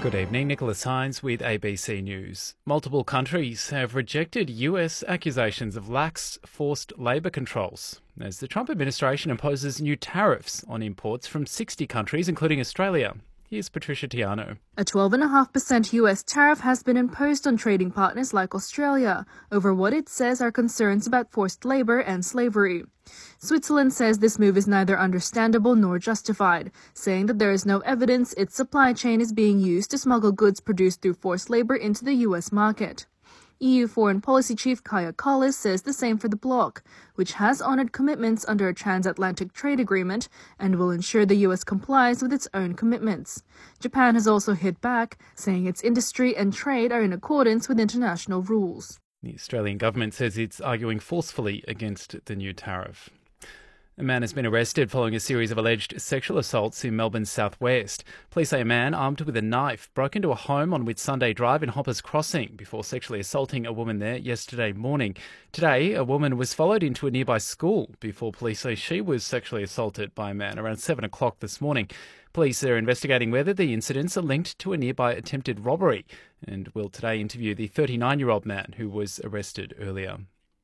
Good evening, Nicholas Hines with ABC News. Multiple countries have rejected US accusations of lax forced labour controls as the Trump administration imposes new tariffs on imports from 60 countries, including Australia. Here's Patricia Tiano. A 12.5% US tariff has been imposed on trading partners like Australia over what it says are concerns about forced labour and slavery. Switzerland says this move is neither understandable nor justified, saying that there is no evidence its supply chain is being used to smuggle goods produced through forced labour into the US market. EU Foreign Policy Chief Kaja Kallas says the same for the bloc, which has honoured commitments under a transatlantic trade agreement and will ensure the US complies with its own commitments. Japan has also hit back, saying its industry and trade are in accordance with international rules. The Australian government says it's arguing forcefully against the new tariff. A man has been arrested following a series of alleged sexual assaults in Melbourne's southwest. Police say a man armed with a knife broke into a home on Whitsunday Drive in Hoppers Crossing before sexually assaulting a woman there yesterday morning. Today, a woman was followed into a nearby school before police say she was sexually assaulted by a man around 7 o'clock this morning. Police are investigating whether the incidents are linked to a nearby attempted robbery and will today interview the 39-year-old man who was arrested earlier.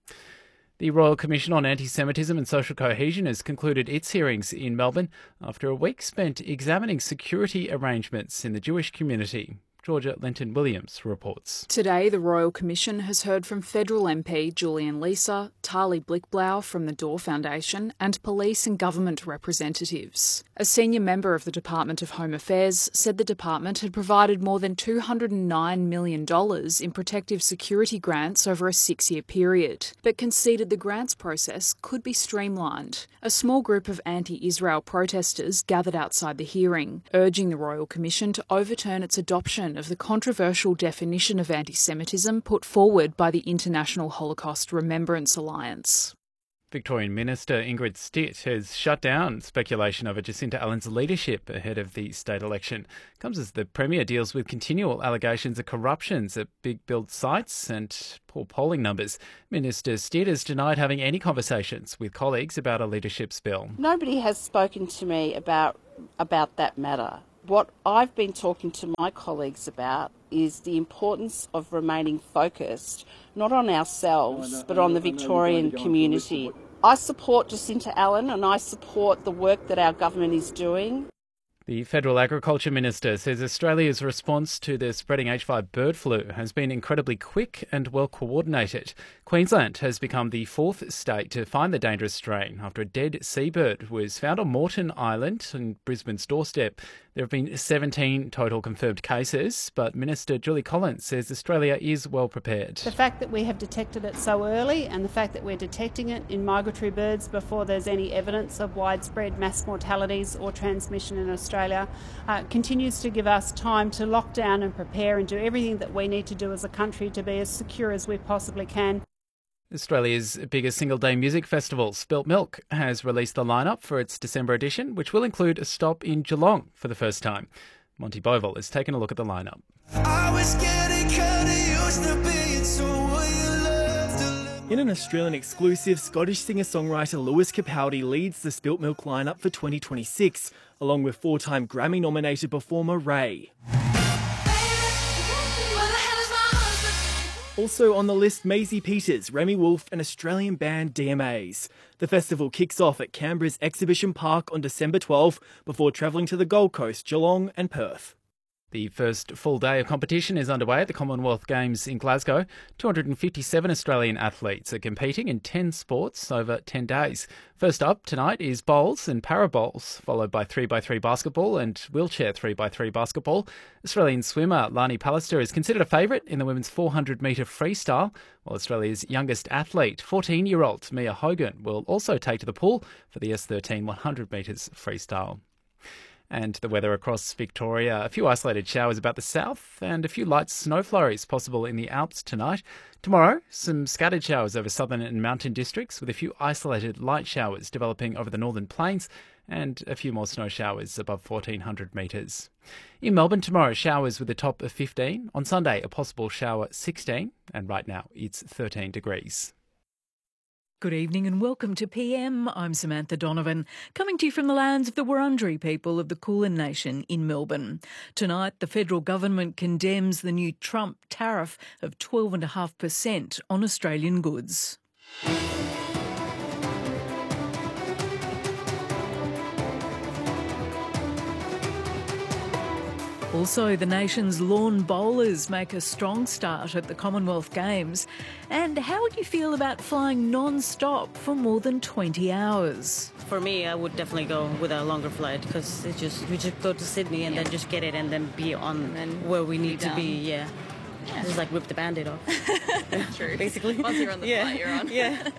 The Royal Commission on Anti-Semitism and Social Cohesion has concluded its hearings in Melbourne after a week spent examining security arrangements in the Jewish community. Georgia Lenton-Williams reports. Today, the Royal Commission has heard from Federal MP Julian Leeser, Tali Blickblau from the Door Foundation, and police and government representatives. A senior member of the Department of Home Affairs said the department had provided more than $209 million in protective security grants over a 6-year period, but conceded the grants process could be streamlined. A small group of anti-Israel protesters gathered outside the hearing, urging the Royal Commission to overturn its adoption of the controversial definition of anti-Semitism put forward by the International Holocaust Remembrance Alliance. Victorian Minister Ingrid Stitt has shut down speculation over Jacinta Allen's leadership ahead of the state election. It comes as the Premier deals with continual allegations of corruptions at big build sites and poor polling numbers. Minister Stitt has denied having any conversations with colleagues about a leadership spill. Nobody has spoken to me about that matter. What I've been talking to my colleagues about is the importance of remaining focused, not on ourselves, but on the Victorian community. I support Jacinta Allen and I support the work that our government is doing. The Federal Agriculture Minister says Australia's response to the spreading H5 bird flu has been incredibly quick and well coordinated. Queensland has become the 4th state to find the dangerous strain after a dead seabird was found on Moreton Island on Brisbane's doorstep. There have been 17 total confirmed cases, but Minister Julie Collins says Australia is well prepared. The fact that we have detected it so early and the fact that we're detecting it in migratory birds before there's any evidence of widespread mass mortalities or transmission in Australia continues to give us time to lock down and prepare and do everything that we need to do as a country to be as secure as we possibly can. Australia's biggest single-day music festival, Spilt Milk, has released the lineup for its December edition, which will include a stop in Geelong for the first time. Monty Bovell has taken a look at the lineup. In an Australian exclusive, Scottish singer-songwriter Lewis Capaldi leads the Spilt Milk lineup for 2026, along with 4-time Grammy-nominated performer Ray. Also on the list, Maisie Peters, Remy Wolf and Australian band DMAs. The festival kicks off at Canberra's Exhibition Park on December 12 before travelling to the Gold Coast, Geelong and Perth. The first full day of competition is underway at the Commonwealth Games in Glasgow. 257 Australian athletes are competing in 10 sports over 10 days. First up tonight is bowls and para bowls, followed by 3x3 basketball and wheelchair 3x3 basketball. Australian swimmer Lani Pallister is considered a favourite in the women's 400-metre freestyle, while Australia's youngest athlete, 14-year-old Mia Hogan, will also take to the pool for the S13 100 metres freestyle. And the weather across Victoria, a few isolated showers about the south and a few light snow flurries possible in the Alps tonight. Tomorrow, some scattered showers over southern and mountain districts with a few isolated light showers developing over the northern plains and a few more snow showers above 1,400 metres. In Melbourne tomorrow, showers with a top of 15. On Sunday, a possible shower 16. And right now, it's 13 degrees. Good evening and welcome to PM. I'm Samantha Donovan, coming to you from the lands of the Wurundjeri people of the Kulin Nation in Melbourne. Tonight, the federal government condemns the new Trump tariff of 12.5% on Australian goods. Also, the nation's lawn bowlers make a strong start at the Commonwealth Games. And how would you feel about flying non-stop for more than 20 hours? For me, I would definitely go with a longer flight because we just go to Sydney and then just get it and then be on where we need to be. Yeah. Just like rip the Band-Aid off. True. Basically. Once you're on the flight, you're on. Yeah.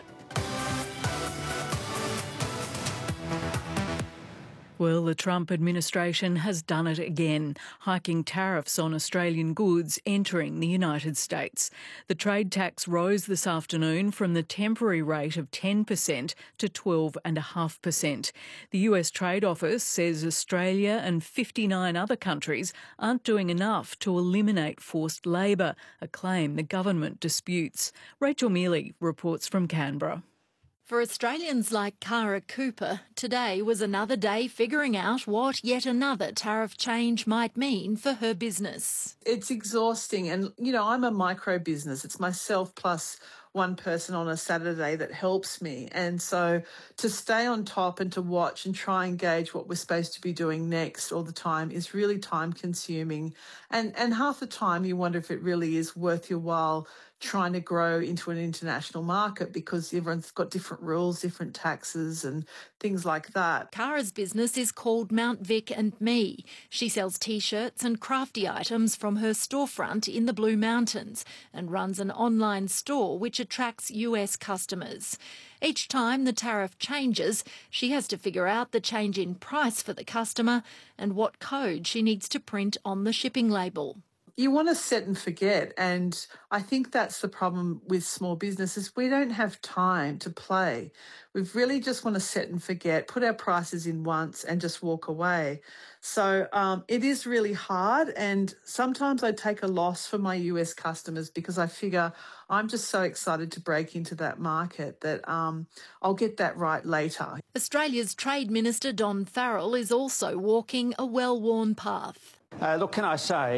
Well, the Trump administration has done it again, hiking tariffs on Australian goods entering the United States. The trade tax rose this afternoon from the temporary rate of 10% to 12.5%. The US Trade Office says Australia and 59 other countries aren't doing enough to eliminate forced labour, a claim the government disputes. Rachel Mealy reports from Canberra. For Australians like Cara Cooper, today was another day figuring out what yet another tariff change might mean for her business. It's exhausting and, I'm a micro business. It's myself plus one person on a Saturday that helps me. And so to stay on top and to watch and try and gauge what we're supposed to be doing next all the time is really time consuming. And half the time you wonder if it really is worth your while trying to grow into an international market because everyone's got different rules, different taxes and things like that. Cara's business is called Mount Vic and Me. She sells T-shirts and crafty items from her storefront in the Blue Mountains and runs an online store which attracts US customers. Each time the tariff changes, she has to figure out the change in price for the customer and what code she needs to print on the shipping label. You want to set and forget, and I think that's the problem with small businesses. We don't have time to play. We really just want to set and forget, put our prices in once and just walk away. So it is really hard, and sometimes I take a loss for my US customers because I figure I'm just so excited to break into that market that I'll get that right later. Australia's Trade Minister Don Farrell is also walking a well-worn path. Look, can I say